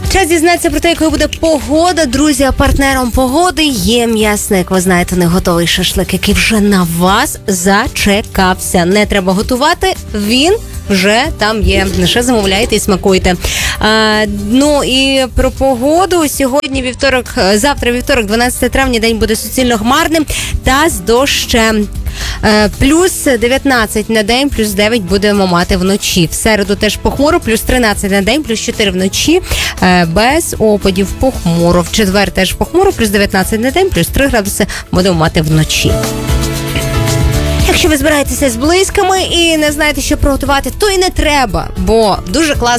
Час дізнатися про те, якою буде погода. Друзі, а партнером погоди є м'ясник. Ви знаєте, не готовий шашлик, який вже на вас зачекався. Не треба готувати, він вже там є. Лише замовляйте і смакуйте. Ну і про погоду. Сьогодні вівторок, завтра вівторок, 12 травня, день буде суцільно хмарним та з дощем. Плюс 19 на день, плюс 9 будемо мати вночі. В середу теж похмуро, плюс 13 на день, плюс 4 вночі, без опадів похмуро. В четвер теж похмуро, плюс 19 на день, плюс 3 градуси будемо мати вночі. Якщо ви збираєтеся з близькими і не знаєте, що приготувати, то і не треба, бо дуже класно